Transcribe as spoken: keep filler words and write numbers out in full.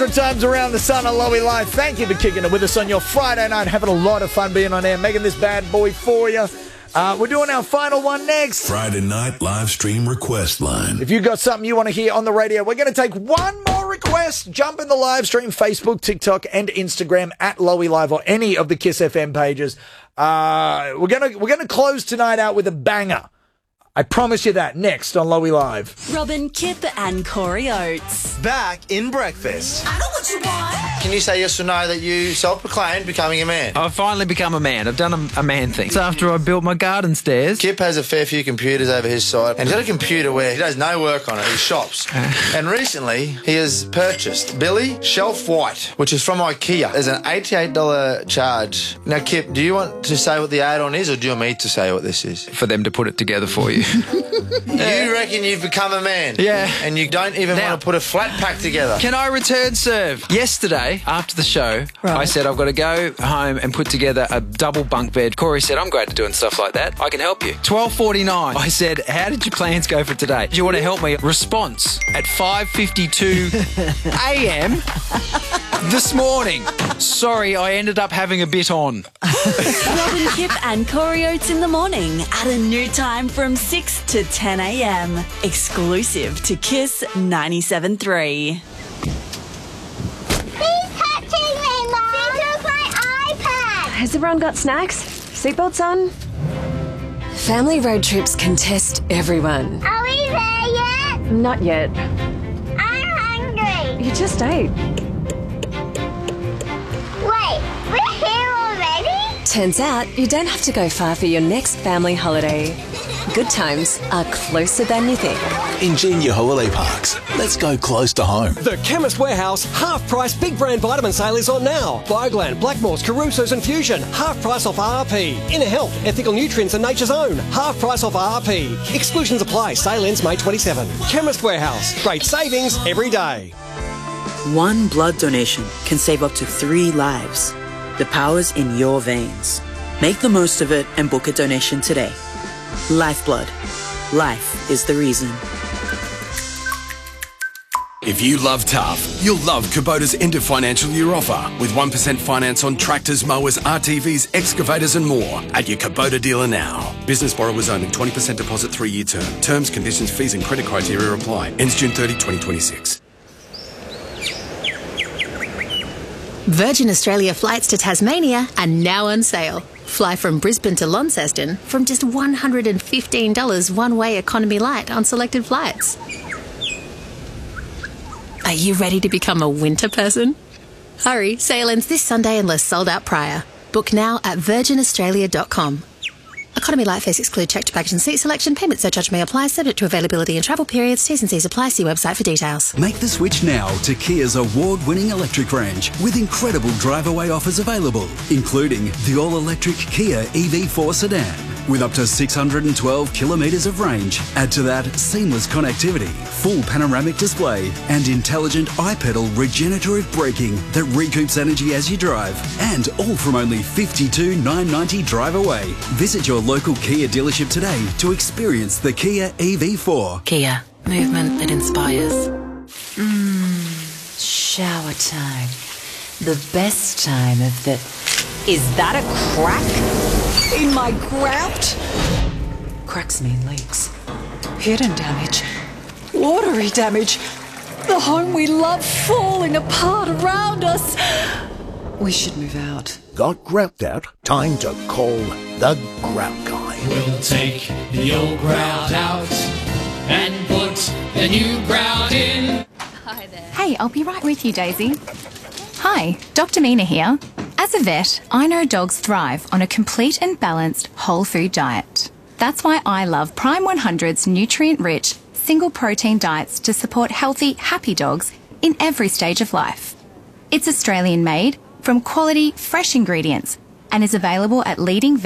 Times around the sun on Lowy Live. Thank you for kicking it with us on your Friday night. Having a lot of fun being on air, making this bad boy for you. Uh, we're doing our final one next. Friday night live stream request line. If you've got something you want to hear on the radio, we're going to take one more request. Jump in the live stream, Facebook, TikTok, and Instagram at Lowy Live or any of the Kiss F M pages. Uh, we're gonna we're gonna close tonight out with a banger. I promise you that. Next on Lowy Live. Robin, Kip and Corey Oates. Back in breakfast. I know what you want. Can you say yes or no that you self-proclaimed becoming a man? I've finally become a man. I've done a, a man thing. It's after I built my garden stairs. Kip has a fair few computers over his side, and he's got a computer where he does no work on it. He shops. And recently, he has purchased Billy Shelf White, which is from IKEA. There's an eighty-eight dollars charge. Now, Kip, do you want to say what the add-on is, or do you want me to say what this is? For them to put it together for you. You reckon you've become a man? Yeah. And you don't even Now- want to put a flat pack together? Can I return serve? Yesterday, after the show, Right. I said I've got to go home and put together a double bunk bed. Corey said, I'm great at doing stuff like that. I can help you. twelve forty-nine. I said, how did your plans go for today? Do you want to help me? Response at five fifty-two a m this morning. Sorry, I ended up having a bit on. Robin, Kip and Corey Oates in the morning at a new time from six to ten a m. Exclusive to Kiss ninety-seven point three. He's touching me, Mom! He took my iPad! Has everyone got snacks? Seatbelts on? Family road trips can test everyone. Are we there yet? Not yet. I'm hungry! You just ate. Wait, we're here already? Turns out you don't have to go far for your next family holiday. Good times are closer than you think. Ingenia Holiday Parks. Let's go close to home. The Chemist Warehouse half-price big brand vitamin sale is on now. Bioglan, Blackmores, Caruso's and Fusion, half price off R R P. Inner Health, Ethical Nutrients and Nature's Own, half price off R R P. Exclusions apply. Sale ends May twenty-seventh. Chemist Warehouse. Great savings every day. One blood donation can save up to three lives. The power's in your veins. Make the most of it and book a donation today. Lifeblood. Life is the reason. If you love tough, you'll love Kubota's end of financial year offer with one percent finance on tractors, mowers, R T Vs, excavators and more at your Kubota dealer now. Business borrowers only, twenty percent deposit, three-year term. Terms, conditions, fees and credit criteria apply. Ends June thirtieth, twenty twenty-six. Virgin Australia flights to Tasmania are now on sale. Fly from Brisbane to Launceston from just one hundred fifteen dollars one-way economy light on selected flights. Are you ready to become a winter person? Hurry, sale ends this Sunday unless sold out prior. Book now at virgin australia dot com. Economy light fares exclude checked baggage and seat selection. Payment surcharge may apply, subject to availability and travel periods. T's and C's apply. See website for details. Make the switch now to Kia's award-winning electric range with incredible drive-away offers available, including the all-electric Kia E V four sedan with up to six hundred twelve kilometres of range. Add to that seamless connectivity, full panoramic display and intelligent iPedal regenerative braking that recoups energy as you drive, and all from only fifty-two thousand nine hundred ninety dollars drive away. Visit your local Kia dealership today to experience the Kia E V four. Kia. Movement that inspires. Mmm, shower time. The best time of the... Is that a crack in my grout? Cracks mean leaks. Hidden damage. Watery damage. The home we love falling apart around us. We should move out. Got grout out? Time to call the Grout Guy. We'll take the old grout out and put the new grout in. Hi there. Hey, I'll be right with you, Daisy. Hi, Doctor Mina here. As a vet, I know dogs thrive on a complete and balanced whole food diet. That's why I love Prime one hundred's nutrient-rich, single-protein diets to support healthy, happy dogs in every stage of life. It's Australian-made, from quality, fresh ingredients, and is available at leading